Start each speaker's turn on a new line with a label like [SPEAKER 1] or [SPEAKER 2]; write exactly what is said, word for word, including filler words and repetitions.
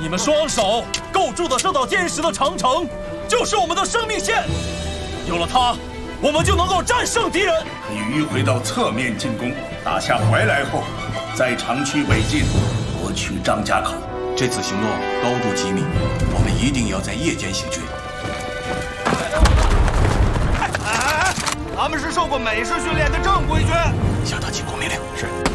[SPEAKER 1] 你们双手构筑的这道坚实的长城，就是我们的生命线。有了它，我们就能够战胜敌人。
[SPEAKER 2] 可以迂回到侧面进攻，打下怀来后，再长驱北进，夺取张家口。
[SPEAKER 3] 这次行动高度机密，我们一定要在夜间行军。
[SPEAKER 4] 哎，他们是受过美式训练的正规军。
[SPEAKER 3] 下达进攻命令。是。